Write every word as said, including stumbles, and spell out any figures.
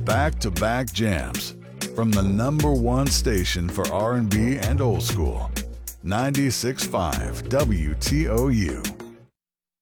back-to-back jams from the number one station for R and B and old school, ninety-six point five W T O U.